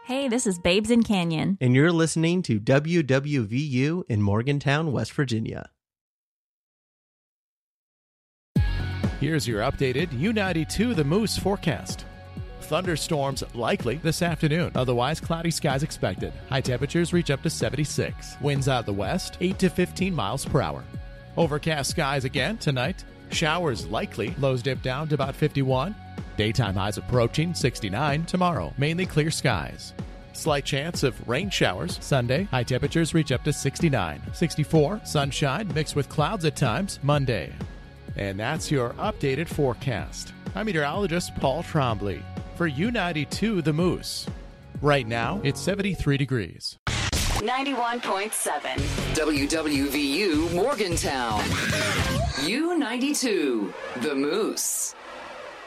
Hey, this is Babes in Canyon. And you're listening to WWVU in Morgantown, West Virginia. Here's your updated U92 The Moose forecast. Thunderstorms likely this afternoon. Otherwise, cloudy skies expected. High temperatures reach up to 76. Winds out the west, 8 to 15 miles per hour. Overcast skies again tonight. Showers likely. Lows dip down to about 51. Daytime highs approaching 69 tomorrow. Mainly clear skies. Slight chance of rain showers Sunday. High temperatures reach up to 69. 64. Sunshine mixed with clouds at times Monday. And that's your updated forecast. I'm meteorologist Paul Trombley for U92 The Moose. Right now, it's 73 degrees. 91.7 WWVU Morgantown. U92 The Moose.